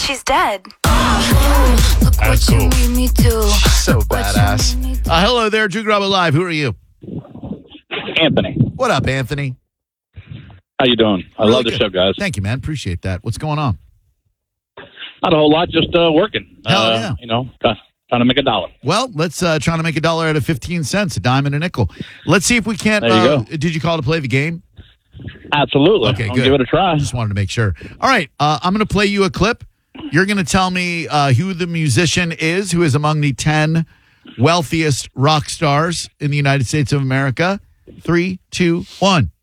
she's dead. That's cool. So badass. Hello there, Drew Garabo Live. Who are you? Anthony. What up, Anthony? How you doing? I Really love the good. show, guys. Thank you, man. Appreciate that. What's going on? Not a whole lot, just working. Hell yeah. Trying to make $1. Well, let's try to make $1 out of 15 cents, a dime and a nickel. Let's see if we can't. There you go. Did you call to play the game? Absolutely. Okay, I'll good. give it a try. Just wanted to make sure. All right, I'm going to play you a clip. You're going to tell me who the musician is, who is among the 10 wealthiest rock stars in the United States of America. 3, 2, 1.